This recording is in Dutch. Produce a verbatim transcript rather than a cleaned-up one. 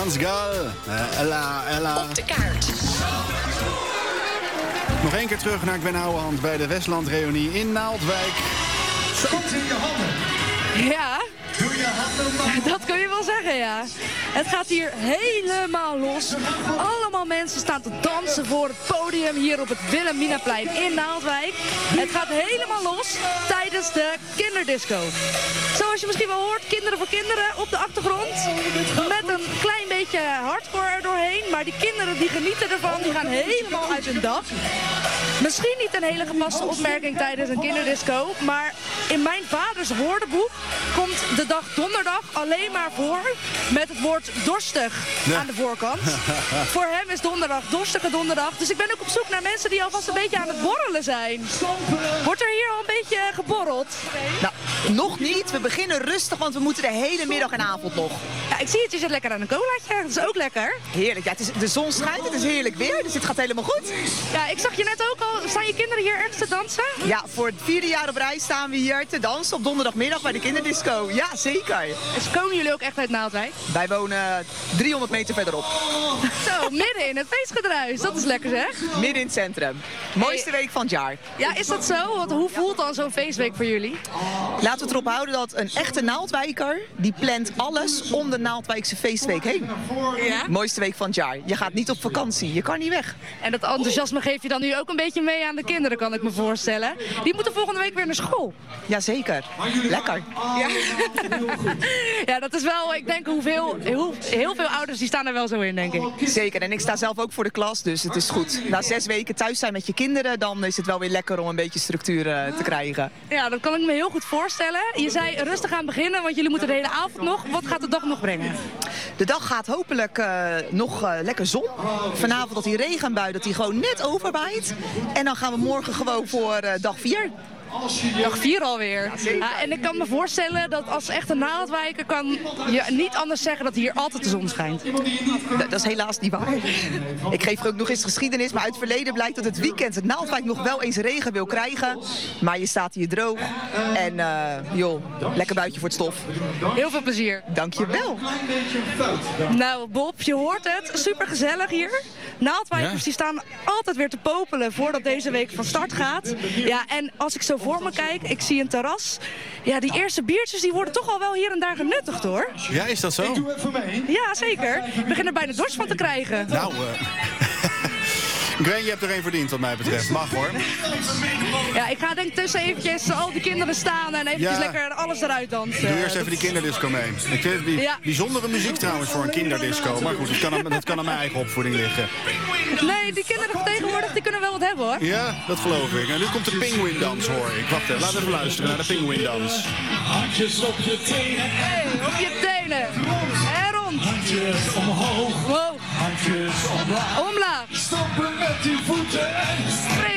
Frans Gal. Uh, Ella, Ella. Op de kaart. Nog één keer terug naar Gwen Ouwehand bij de Westland-reunie in Naaldwijk. Schot in je handen. Ja. Doe je handen maar. Dat kun je wel zeggen, ja. Het gaat hier helemaal los. Allemaal mensen staan te dansen voor het podium hier op het Wilhelminaplein in Naaldwijk. Het gaat helemaal los tijdens de kinderdisco. Zoals je misschien wel hoort, kinderen voor kinderen op de achtergrond. Met een klein beetje hardcore er doorheen. Maar die kinderen die genieten ervan, die gaan helemaal uit hun dak. Misschien niet een hele gepaste opmerking tijdens een kinderdisco. Maar in mijn vaders woordenboek komt de dag donderdag alleen maar voor met het woord dorstig ja. aan de voorkant. Voor hem is donderdag dorstige donderdag. Dus ik ben ook op zoek naar mensen die alvast een beetje aan het borrelen zijn. Wordt er hier al een beetje geborreld? Nou, nog niet. We beginnen rustig, want we moeten de hele middag en avond nog. Ja, ik zie het, je zit lekker aan een colaatje. Dat is ook lekker. Heerlijk. Ja, het is, de zon schijnt, het is heerlijk weer, dus het gaat helemaal goed. Ja, ik zag je net ook al. Staan je kinderen hier ergens te dansen? Ja, voor het vierde jaar op rij staan we hier te dansen op donderdagmiddag bij de kinderdisco. Ja, zeker. Dus komen jullie ook echt uit Naaldwijk? Wij wonen driehonderd meter verderop. Zo, midden in het feestgedruis. Dat is lekker zeg. Midden in het centrum. Mooiste week van het jaar. Ja, is dat zo? Want hoe voelt dan zo'n feestweek voor jullie? Laten we het erop houden dat een echte Naaldwijker, die plant alles om de Naaldwijkse feestweek heen. Ja? Mooiste week van het jaar. Je gaat niet op vakantie, je kan niet weg. En dat enthousiasme geef je dan nu ook een beetje mee aan de kinderen, kan ik me voorstellen. Die moeten volgende week weer naar school. Jazeker. Lekker. Ja. Ja, dat is wel, ik denk, hoeveel, heel, heel veel ouders die staan er wel zo in, denk ik. Zeker, en ik sta zelf ook voor de klas, dus het is goed. Na zes weken thuis zijn met je kinderen, dan is het wel weer lekker om een beetje structuur uh, te krijgen. Ja, dat kan ik me heel goed voorstellen. Je zei rustig aan beginnen, want jullie moeten de hele avond nog. Wat gaat de dag nog brengen? De dag gaat hopelijk uh, nog uh, lekker zon. Vanavond dat die regenbui, dat die gewoon net overwaait. En dan gaan we morgen gewoon voor uh, dag vier. Dag vier alweer. Ja, en ik kan me voorstellen dat als echte Naaldwijker kan je niet anders zeggen dat hier altijd de zon schijnt. Dat is helaas niet waar. Ik geef ook nog eens geschiedenis, maar uit het verleden blijkt dat het weekend het Naaldwijk nog wel eens regen wil krijgen. Maar je staat hier droog en uh, joh, lekker buitje voor het stof. Heel veel plezier. Dankjewel. Nou Bob, je hoort het. Super gezellig hier. Naaldwijkers ja. die staan altijd weer te popelen voordat deze week van start gaat. Ja, en als ik zo voor me kijk, ik zie een terras. Ja, die eerste biertjes die worden toch al wel hier en daar genuttigd hoor. Ja, is dat zo? Ik doe even mee. Ja, zeker. Ik begin er bijna dorst van te krijgen. Nou, uh... Gwen, je hebt er één verdiend wat mij betreft. Mag hoor. Ja, ik ga denk ik tussen eventjes al die kinderen staan en eventjes ja. lekker alles eruit dansen. Doe eerst even die kinderdisco mee. Ik vind het ja. bijzondere muziek trouwens voor een kinderdisco. Maar goed, dat kan, aan, dat kan aan mijn eigen opvoeding liggen. Nee, die kinderen van tegenwoordig die kunnen wel wat hebben hoor. Ja, dat geloof ik. En nu komt de pinguïndans hoor ik. Wacht even, laten we even luisteren naar de pinguïndans. Handjes op je tenen. Hey, op je tenen. En rond. Handjes omhoog. Wow. Handjes omlaag. Omlaag. Stoppen met die voeten en Spring.